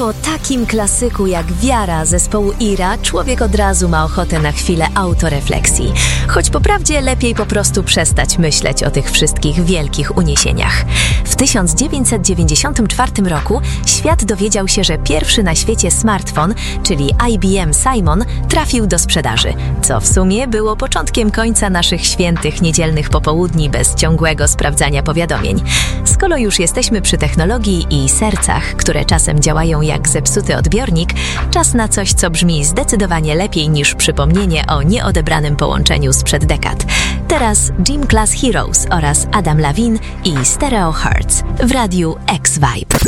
Po takim klasyku jak Wiara zespołu Ira, człowiek od razu ma ochotę na chwilę autorefleksji. Choć po prawdzie lepiej po prostu przestać myśleć o tych wszystkich wielkich uniesieniach. W 1994 roku świat dowiedział się, że pierwszy na świecie smartfon, czyli IBM Simon, trafił do sprzedaży, co w sumie było początkiem końca naszych świętych niedzielnych popołudni bez ciągłego sprawdzania powiadomień. Skoro już jesteśmy przy technologii i sercach, które czasem działają jak zepsuty odbiornik, czas na coś, co brzmi zdecydowanie lepiej niż przypomnienie o nieodebranym połączeniu sprzed dekad. Teraz Gym Class Heroes oraz Adam Levine i Stereo Hearts w radiu X-Vibe.